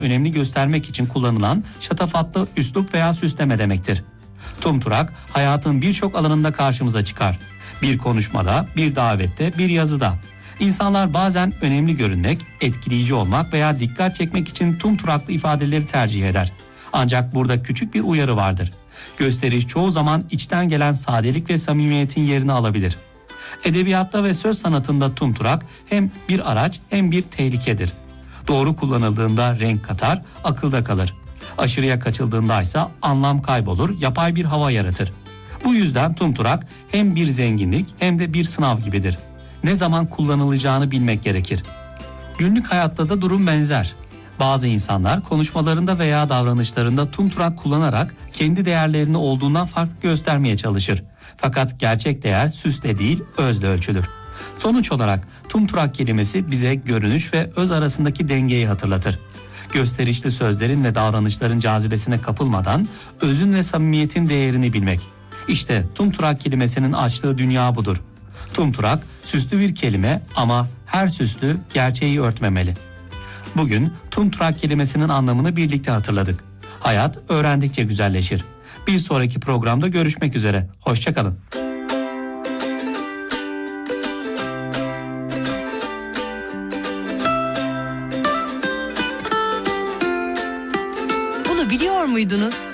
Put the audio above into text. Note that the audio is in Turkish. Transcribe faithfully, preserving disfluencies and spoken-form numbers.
önemli göstermek için kullanılan şatafatlı üslup veya süsleme demektir. Tumturak hayatın birçok alanında karşımıza çıkar. Bir konuşmada, bir davette, bir yazıda. İnsanlar bazen önemli görünmek, etkileyici olmak veya dikkat çekmek için tumturaklı ifadeleri tercih eder. Ancak burada küçük bir uyarı vardır. Gösteriş çoğu zaman içten gelen sadelik ve samimiyetin yerini alabilir. Edebiyatta ve söz sanatında tumturak hem bir araç hem bir tehlikedir. Doğru kullanıldığında renk katar, akılda kalır. Aşırıya kaçıldığında ise anlam kaybolur, yapay bir hava yaratır. Bu yüzden tumturak hem bir zenginlik hem de bir sınav gibidir. Ne zaman kullanılacağını bilmek gerekir. Günlük hayatta da durum benzer. Bazı insanlar konuşmalarında veya davranışlarında tumturak kullanarak kendi değerlerini olduğundan farklı göstermeye çalışır. Fakat gerçek değer süsle değil, özle ölçülür. Sonuç olarak tumturak kelimesi bize görünüş ve öz arasındaki dengeyi hatırlatır. Gösterişli sözlerin ve davranışların cazibesine kapılmadan özün ve samimiyetin değerini bilmek. İşte tumturak kelimesinin açtığı dünya budur. Tumturak süslü bir kelime ama her süslü gerçeği örtmemeli. Bugün tumturak kelimesinin anlamını birlikte hatırladık. Hayat öğrendikçe güzelleşir. Bir sonraki programda görüşmek üzere. Hoşça kalın. Bunu biliyor muydunuz?